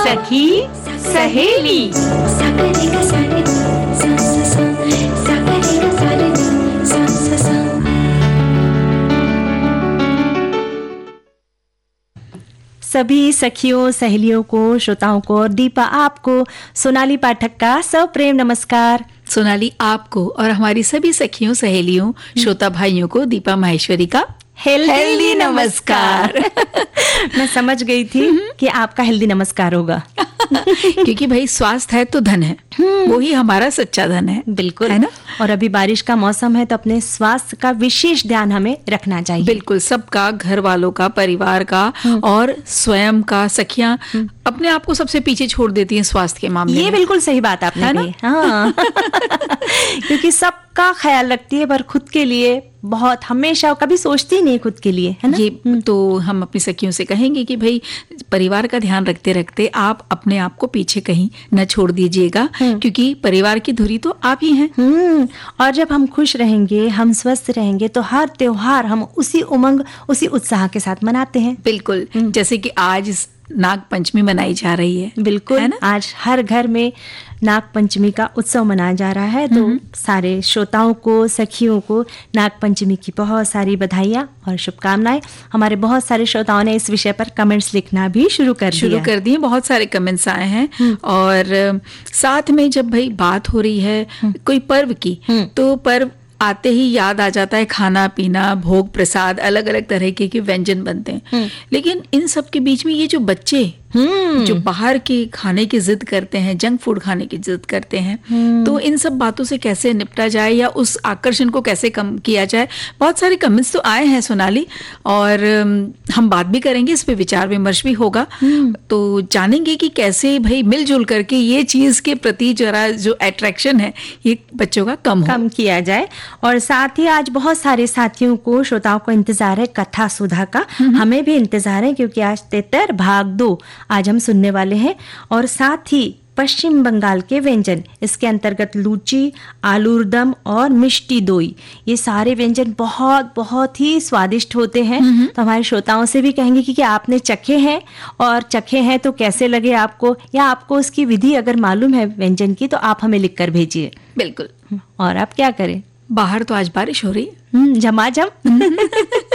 सखी सहेली। सभी सखियों सहेलियों को, श्रोताओं को और दीपा आपको सोनाली पाठक का सप्रेम नमस्कार। सोनाली आपको और हमारी सभी सखियों सहेलियों श्रोता भाइयों को दीपा माहेश्वरी का हेल्दी नमस्कार। मैं समझ गई थी कि आपका हेल्दी नमस्कार होगा। क्योंकि भाई स्वास्थ्य है तो धन है, वही हमारा सच्चा धन है। बिल्कुल, है ना। और अभी बारिश का मौसम है तो अपने स्वास्थ्य का विशेष ध्यान हमें रखना चाहिए। बिल्कुल, सबका, घर वालों का, परिवार का और स्वयं का। सखियां अपने आप को सबसे पीछे छोड़ देती हैं स्वास्थ्य के मामले में। ये बिल्कुल सही बात आपने कही। हाँ। क्योंकि सबका ख्याल रखती है पर खुद के लिए बहुत हमेशा कभी सोचती नहीं खुद के लिए, है ना। ये तो हम अपनी सखियों से कहेंगे कि भाई परिवार का ध्यान रखते रखते आप अपने आप को पीछे कहीं न छोड़ दीजिएगा, क्योंकि परिवार की धुरी तो आप ही हैं। और जब हम खुश रहेंगे, हम स्वस्थ रहेंगे तो हर त्योहार हम उसी उमंग, उसी उत्साह के साथ मनाते हैं। बिल्कुल, जैसे कि आज नाग पंचमी मनाई जा रही है। बिल्कुल, है ना? आज हर घर में नाग पंचमी का उत्सव मनाया जा रहा है। तो सारे श्रोताओं को, सखियों को नाग पंचमी की बहुत सारी बधाइयाँ और शुभकामनाएं। हमारे बहुत सारे श्रोताओं ने इस विषय पर कमेंट्स लिखना भी शुरू कर दिए। बहुत सारे कमेंट्स आए हैं। और साथ में जब भाई बात हो रही है कोई पर्व की, तो पर्व आते ही याद आ जाता है खाना पीना, भोग प्रसाद, अलग अलग तरह के व्यंजन बनते हैं। लेकिन इन सब के बीच में ये जो बच्चे जो बाहर के खाने की जिद करते हैं, जंक फूड खाने की जिद करते हैं, तो इन सब बातों से कैसे निपटा जाए या उस आकर्षण को कैसे कम किया जाए। बहुत सारे कमेंट्स तो आए हैं सोनाली, और हम बात भी करेंगे, इस पे विचार विमर्श भी होगा। तो जानेंगे कि कैसे भाई मिलजुल करके ये चीज के प्रति जरा जो अट्रैक्शन है ये बच्चों का कम किया जाए। और साथ ही आज बहुत सारे साथियों को, श्रोताओं को इंतजार है कथा सुधा का। हमें भी इंतजार है क्योंकि आज तेतर भाग 2 आज हम सुनने वाले हैं। और साथ ही पश्चिम बंगाल के व्यंजन, इसके अंतर्गत लूची, आलूरदम और मिष्टी दोई, ये सारे व्यंजन बहुत बहुत ही स्वादिष्ट होते हैं। तो हमारे श्रोताओं से भी कहेंगे कि आपने चखे हैं, और चखे हैं तो कैसे लगे आपको, या आपको उसकी विधि अगर मालूम है व्यंजन की तो आप हमें लिख कर भेजिए। बिल्कुल। और आप क्या करें, बाहर तो आज बारिश हो रही है झमाझम।